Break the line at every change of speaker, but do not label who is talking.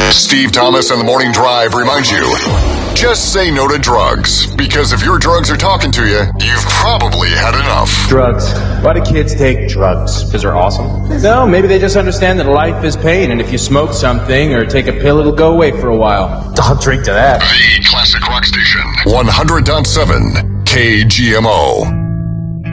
Steve Thomas and the Morning Drive reminds you, just say no to drugs. Because if your drugs are talking to you, you've probably had enough.
Drugs. Why do kids take drugs?
Because they're awesome?
No, maybe they just understand that life is pain, and if you smoke something or take a pill, it'll go away for a while.
I'll drink to that.
The Classic Rock Station, 100.7 KGMO.